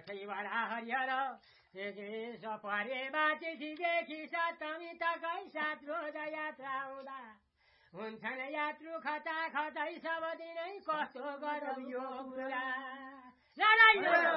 बडा हरिहर सपरे बाँचेदेखि सप्तमी तकै सात रोज यात्रा हुँदा हुन्छन् यात्रु खचा खचै सब दिनै कस्तो गरौँ यो कुरा